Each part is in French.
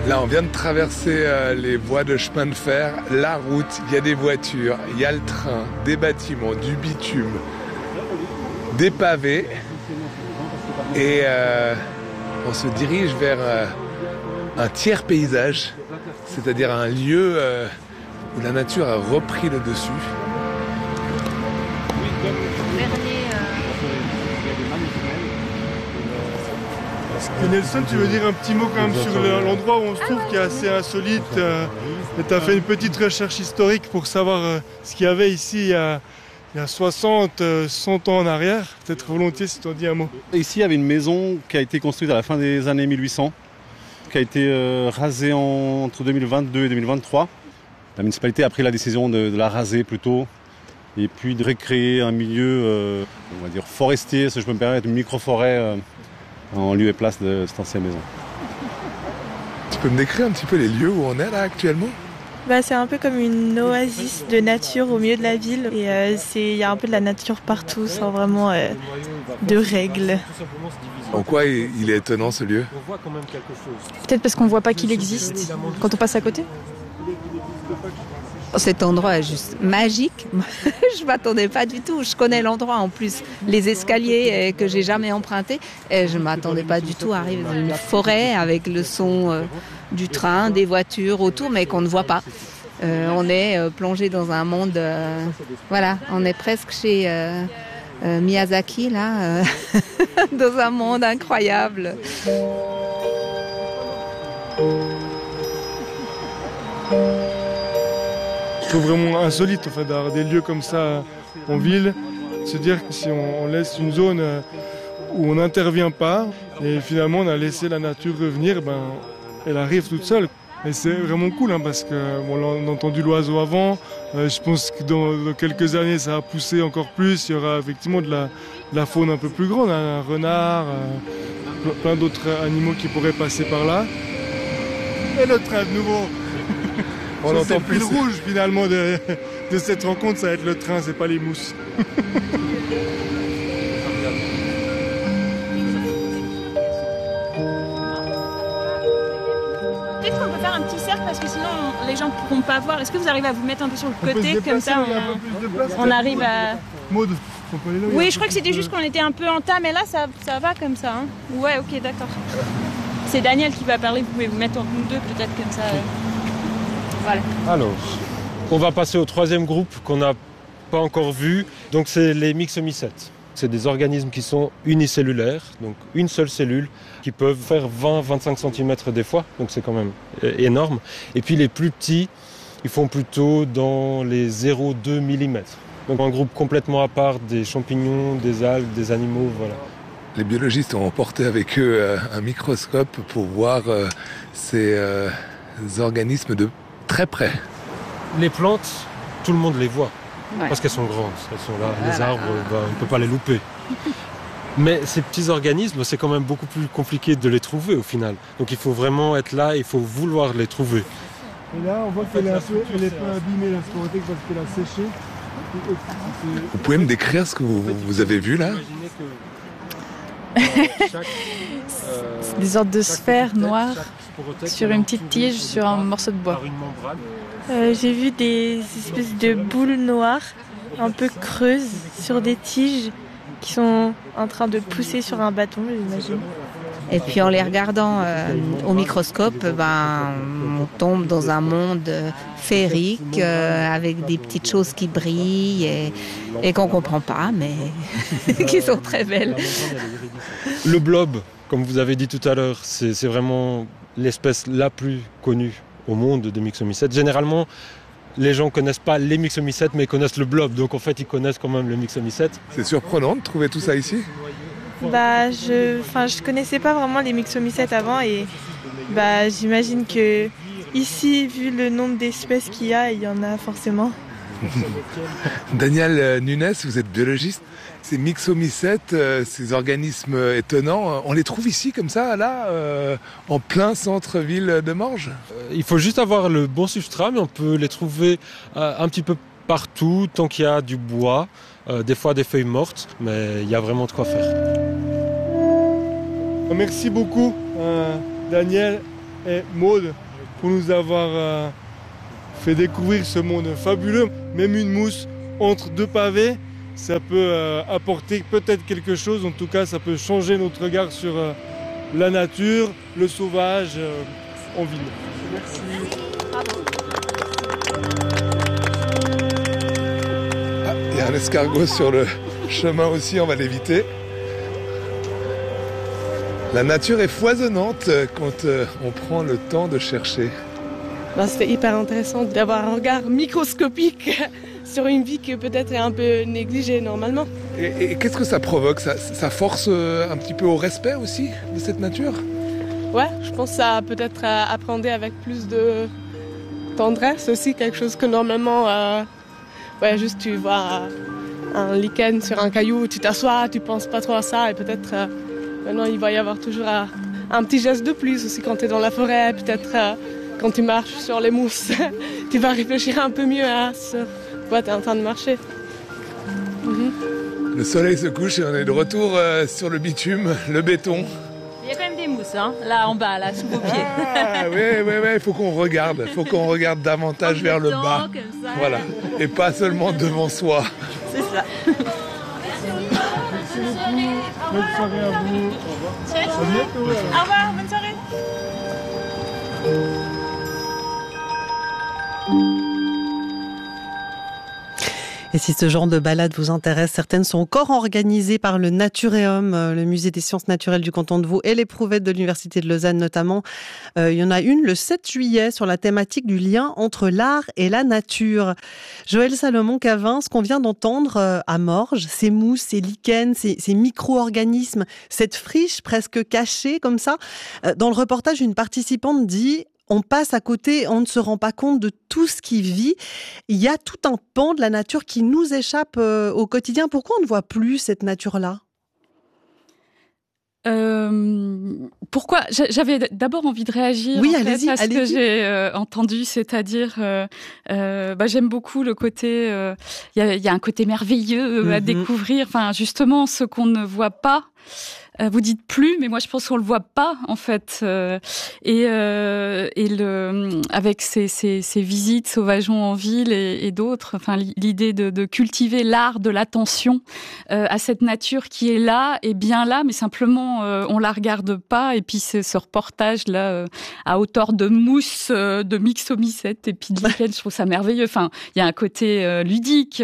Là, on vient de traverser les voies de chemin de fer, la route, il y a des voitures, il y a le train, des bâtiments, du bitume, des pavés. Et on se dirige vers un tiers paysage, c'est-à-dire un lieu où la nature a repris le dessus. Nelson, tu veux dire un petit mot quand même sur l'endroit où on se trouve qui est assez insolite. Tu as fait une petite recherche historique pour savoir ce qu'il y avait ici il y a 60, 100 ans en arrière. Peut-être volontiers si tu en dis un mot. Ici, il y avait une maison qui a été construite à la fin des années 1800, qui a été rasée entre 2022 et 2023. La municipalité a pris la décision de la raser plutôt et puis de recréer un milieu, on va dire forestier, si je peux me permettre, une micro-forêt en lieu et place de cette ancienne maison. Tu peux me décrire un petit peu les lieux où on est là actuellement ? C'est un peu comme une oasis de nature au milieu de la ville. Et il y a un peu de la nature partout, sans vraiment de règles. En quoi il est étonnant ce lieu ? Peut-être parce qu'on ne voit pas qu'il existe quand on passe à côté. Cet endroit est juste magique. Je ne m'attendais pas du tout. Je connais l'endroit en plus. Les escaliers que j'ai jamais empruntés. Et je ne m'attendais pas du tout à arriver dans une forêt avec le son du train, des voitures autour, mais qu'on ne voit pas. On est plongé dans un monde... voilà, on est presque chez Miyazaki, là, dans un monde incroyable. Je trouve vraiment insolite en fait, d'avoir des lieux comme ça en ville. Se dire que si on laisse une zone où on n'intervient pas et finalement on a laissé la nature revenir, elle arrive toute seule. Et c'est vraiment cool parce qu'on a entendu l'oiseau avant. Je pense que dans quelques années ça va pousser encore plus. Il y aura effectivement de la faune un peu plus grande, un renard, plein d'autres animaux qui pourraient passer par là. Et le train de nouveau. On entend plus le rouge finalement de cette rencontre, ça va être le train, c'est pas les mousses. Peut-être qu'on peut faire un petit cercle parce que sinon les gens ne pourront pas voir. Est-ce que vous arrivez à vous mettre un peu sur le côté comme ça on arrive à... Maud, oui, je crois que c'était juste qu'on était un peu en tas, mais là ça va comme ça. Hein. Ouais, ok, d'accord. C'est Daniel qui va parler, vous pouvez vous mettre entre nous deux peut-être comme ça. Voilà. Alors, on va passer au troisième groupe qu'on n'a pas encore vu. Donc c'est les myxomycètes. C'est des organismes qui sont unicellulaires, donc une seule cellule, qui peuvent faire 20-25 cm des fois, donc c'est quand même énorme. Et puis les plus petits, ils font plutôt dans les 0,2 mm. Donc un groupe complètement à part des champignons, des algues, des animaux, voilà. Les biologistes ont emporté avec eux un microscope pour voir ces organismes de très près. Les plantes, tout le monde les voit, parce qu'elles sont grandes, elles sont là, les arbres, on ne peut pas les louper. Mais ces petits organismes, c'est quand même beaucoup plus compliqué de les trouver au final. Donc il faut vraiment être là, il faut vouloir les trouver. Et là, on voit qu'elle est un peu abîmée, la sporétique, parce qu'elle a séché. Vous pouvez me décrire ce que vous avez vu là ? C'est des sortes de sphères noires sur une petite tige, sur un morceau de bois. J'ai vu des espèces de boules noires, un peu creuses, sur des tiges qui sont en train de pousser sur un bâton, j'imagine. Et puis en les regardant au microscope, on tombe dans un monde féerique avec des petites choses qui brillent et qu'on ne comprend pas, mais qui sont très belles. Le blob, comme vous avez dit tout à l'heure, c'est vraiment l'espèce la plus connue au monde des myxomycètes. Généralement, les gens ne connaissent pas les myxomycètes, mais ils connaissent le blob. Donc en fait, ils connaissent quand même le myxomycète. C'est surprenant de trouver tout ça ici ? Je connaissais pas vraiment les myxomycètes avant et j'imagine que ici, vu le nombre d'espèces qu'il y en a forcément. Daniel Nunes, vous êtes biologiste. Ces myxomycètes, ces organismes étonnants, on les trouve ici comme ça, là, en plein centre-ville de Morges ? Il faut juste avoir le bon substrat, mais on peut les trouver un petit peu partout, tant qu'il y a du bois, des fois des feuilles mortes, mais il y a vraiment de quoi faire. Merci beaucoup, Daniel et Maud pour nous avoir fait découvrir ce monde fabuleux. Même une mousse entre deux pavés, ça peut apporter peut-être quelque chose. En tout cas, ça peut changer notre regard sur la nature, le sauvage en ville. Merci. Il y a un escargot sur le chemin aussi, on va l'éviter. La nature est foisonnante quand on prend le temps de chercher. C'était hyper intéressant d'avoir un regard microscopique sur une vie qui peut-être est un peu négligée normalement. Et qu'est-ce que ça provoque ? Ça force un petit peu au respect aussi de cette nature ? Ouais, je pense que ça peut-être appréhender avec plus de tendresse aussi, quelque chose que normalement, juste tu vois un lichen sur un caillou, tu t'assois, tu penses pas trop à ça et peut-être maintenant il va y avoir toujours un petit geste de plus aussi quand tu es dans la forêt, peut-être quand tu marches sur les mousses, tu vas réfléchir un peu mieux à ce quoi tu es en train de marcher. Le soleil se couche et on est de retour sur le bitume, le béton. Il y a quand même des mousses, hein, là en bas, là, sous vos pieds. Il faut qu'on regarde davantage vers le bas. Comme ça. Voilà, et pas seulement devant soi. C'est ça. Merci beaucoup. Bonne soirée à vous. Au revoir. Au revoir, bonne soirée. Et si ce genre de balade vous intéresse, certaines sont encore organisées par le Naturéum, le musée des sciences naturelles du canton de Vaud et l'Éprouvette de l'Université de Lausanne notamment. Il y en a une le 7 juillet sur la thématique du lien entre l'art et la nature. Joël Salomon-Cavin, ce qu'on vient d'entendre à Morges, ces mousses, ces lichens, ces micro-organismes, cette friche presque cachée comme ça. Dans le reportage, une participante dit: on passe à côté, on ne se rend pas compte de tout ce qui vit. Il y a tout un pan de la nature qui nous échappe au quotidien. Pourquoi on ne voit plus cette nature-là ? Pourquoi ? J'avais d'abord envie de réagir à ce que j'ai entendu, c'est-à-dire j'aime beaucoup le côté, il y a un côté merveilleux à découvrir, enfin justement ce qu'on ne voit pas. Vous dites plus, mais moi je pense qu'on le voit pas en fait. Avec ces visites Sauvageons en ville et d'autres, enfin l'idée de cultiver l'art de l'attention à cette nature qui est là et bien là, mais simplement on la regarde pas. Et puis ce reportage là à hauteur de mousse, de myxomycètes et puis de lichen, je trouve ça merveilleux. Enfin, il y a un côté ludique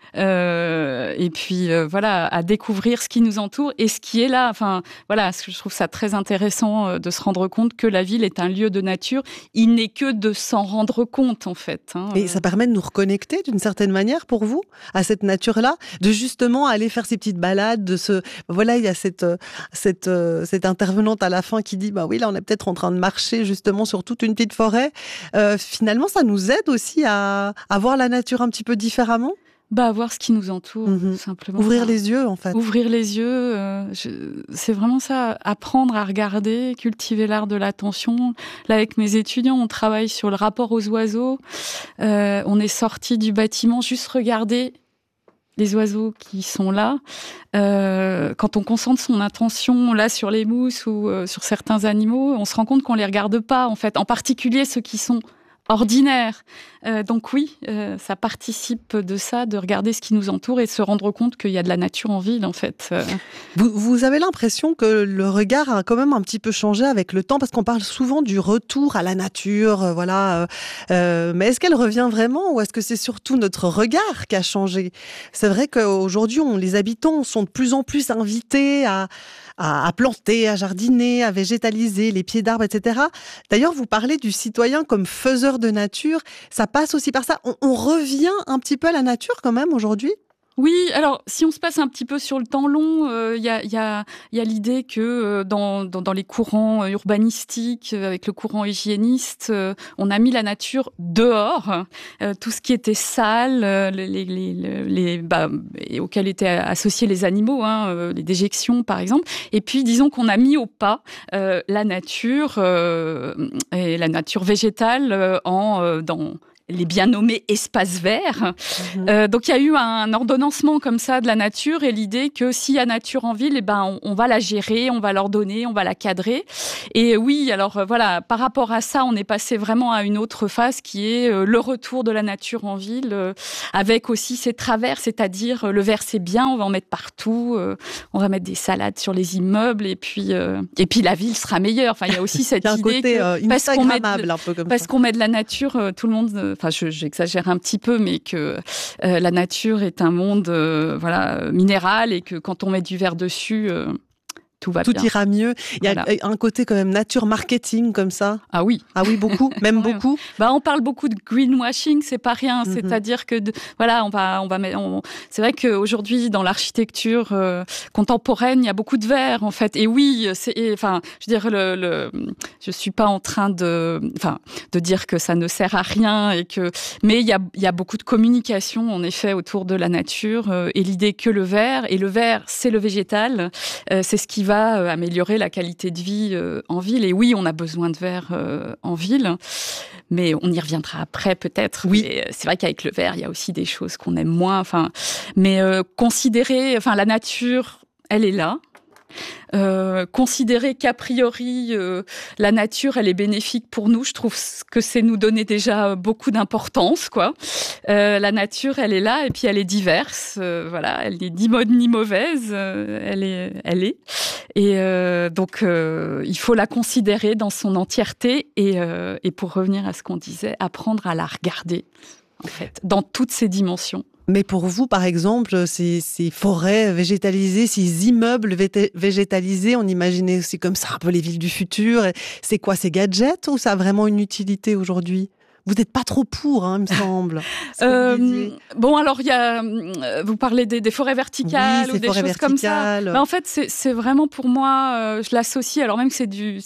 et puis voilà, à découvrir ce qui nous entoure et ce qui est là. Enfin, voilà, je trouve ça très intéressant de se rendre compte que la ville est un lieu de nature. Il n'est que de s'en rendre compte, en fait. Et ça permet de nous reconnecter, d'une certaine manière, pour vous, à cette nature-là, de justement aller faire ces petites balades, voilà, il y a cette intervenante à la fin qui dit, oui, là, on est peut-être en train de marcher, justement, sur toute une petite forêt. Finalement, ça nous aide aussi à voir la nature un petit peu différemment. Voir ce qui nous entoure, simplement. Ouvrir les yeux, en fait. Ouvrir les yeux, c'est vraiment ça. Apprendre à regarder, cultiver l'art de l'attention. Là, avec mes étudiants, on travaille sur le rapport aux oiseaux. On est sortis du bâtiment, juste regarder les oiseaux qui sont là. Quand on concentre son attention là sur les mousses ou sur certains animaux, on se rend compte qu'on les regarde pas, en fait. En particulier ceux qui sont ordinaire. Donc oui, ça participe de ça, de regarder ce qui nous entoure et de se rendre compte qu'il y a de la nature en ville, en fait. Vous avez l'impression que le regard a quand même un petit peu changé avec le temps, parce qu'on parle souvent du retour à la nature, voilà. Mais est-ce qu'elle revient vraiment, ou est-ce que c'est surtout notre regard qui a changé ? C'est vrai qu'aujourd'hui, les habitants sont de plus en plus invités à planter, à jardiner, à végétaliser, les pieds d'arbres, etc. D'ailleurs, vous parlez du citoyen comme faiseur de nature. Ça passe aussi par ça. On revient un petit peu à la nature quand même aujourd'hui ? Oui, alors si on se passe un petit peu sur le temps long, il y a l'idée que dans les courants urbanistiques, avec le courant hygiéniste, on a mis la nature dehors, tout ce qui était sale, auxquels étaient associés les animaux, les déjections par exemple. Et puis disons qu'on a mis au pas la nature et la nature végétale dans les bien nommés espaces verts. Donc il y a eu un ordonnancement comme ça de la nature et l'idée que s'il y a nature en ville, on va la gérer, on va l'ordonner, on va la cadrer. Et oui, alors voilà, par rapport à ça, on est passé vraiment à une autre phase qui est le retour de la nature en ville, avec aussi ses travers, c'est-à-dire le vert c'est bien, on va en mettre partout, on va mettre des salades sur les immeubles et puis la ville sera meilleure. Enfin, il y a aussi cette idée que parce qu'on met de la nature, tout le monde. Enfin, j'exagère un petit peu, mais que la nature est un monde minéral et que quand on met du verre dessus, tout va bien. Tout ira mieux. Il y a un côté quand même nature marketing comme ça. Ah oui. Ah oui, beaucoup, même beaucoup. On parle beaucoup de greenwashing, c'est pas rien. C'est-à-dire que c'est vrai qu'aujourd'hui dans l'architecture contemporaine, il y a beaucoup de verre en fait. Et oui, je suis pas en train de dire que ça ne sert à rien mais il y a beaucoup de communication en effet autour de la nature et l'idée que le verre c'est le végétal, c'est ce qui va améliorer la qualité de vie en ville. Et oui, on a besoin de verre en ville, mais on y reviendra après peut-être. Oui. Mais c'est vrai qu'avec le verre, il y a aussi des choses qu'on aime moins. Mais considérer, la nature, elle est là. Considérer qu'a priori la nature elle est bénéfique pour nous, je trouve que c'est nous donner déjà beaucoup d'importance quoi. La nature elle est là et puis elle est diverse, elle n'est ni bonne ni mauvaise, elle est et donc il faut la considérer dans son entièreté et pour revenir à ce qu'on disait, apprendre à la regarder en fait dans toutes ses dimensions. Mais pour vous, par exemple, ces forêts végétalisées, ces immeubles végétalisés, on imaginait aussi comme ça un peu les villes du futur. C'est quoi, ces gadgets ou ça a vraiment une utilité aujourd'hui ? Vous n'êtes pas trop pour, il me semble. Alors il y a, vous parlez des forêts verticales ou des choses comme ça. En fait, c'est vraiment pour moi, je l'associe. Alors même que c'est du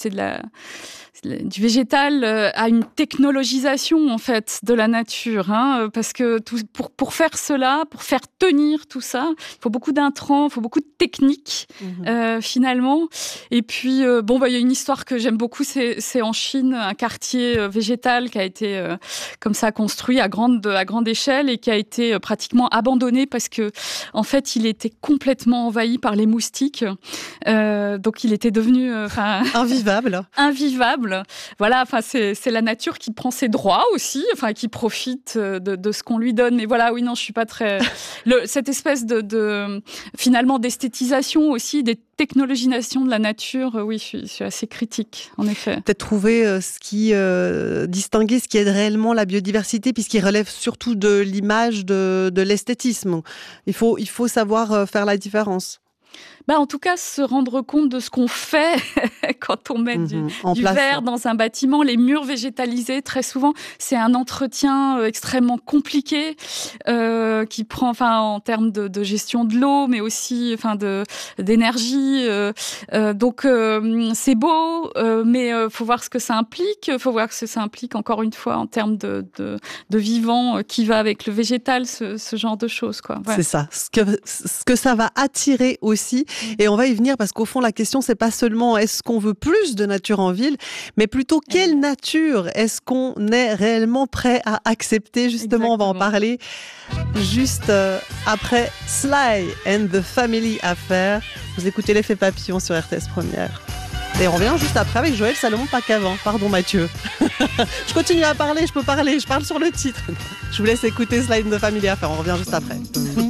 végétal à une technologisation en fait de la nature, parce que pour faire cela, pour faire tenir tout ça, il faut beaucoup d'intrants, il faut beaucoup de techniques finalement. Et puis il y a une histoire que j'aime beaucoup, c'est en Chine un quartier végétal qui a été comme ça construit à grande échelle et qui a été pratiquement abandonné parce que en fait il était complètement envahi par les moustiques, donc il était devenu invivable. Voilà, c'est la nature qui prend ses droits aussi, qui profite de ce qu'on lui donne. Mais voilà, oui, non, je suis pas très... cette espèce de finalement d'esthétisation aussi, des technologisation de la nature, oui, je suis assez critique, en effet. Peut-être trouver distinguer ce qui aide réellement la biodiversité, puisqu'il relève surtout de l'image, de l'esthétisme. Il faut savoir faire la différence. En tout cas, se rendre compte de ce qu'on fait quand on met du verre dans un bâtiment. Les murs végétalisés, très souvent, c'est un entretien extrêmement compliqué qui prend, en termes de gestion de l'eau, mais aussi, d'énergie. Donc, c'est beau, mais faut voir ce que ça implique. Faut voir ce que ça implique, encore une fois, en termes de vivant qui va avec le végétal, ce genre de choses, quoi. Ouais. C'est ça. Ce que ça va attirer aussi. Et on va y venir parce qu'au fond, la question, c'est pas seulement est-ce qu'on veut plus de nature en ville, mais plutôt quelle nature est-ce qu'on est réellement prêt à accepter. Justement, exactement. On va en parler juste après Sly and the Family Affair. Vous écoutez l'effet papillon sur RTS Première. Et on revient juste après avec Joël Salomon, pas qu'avant. Pardon Mathieu. Je continue à parler, je parle sur le titre. Je vous laisse écouter Sly and the Family Affair, on revient juste après.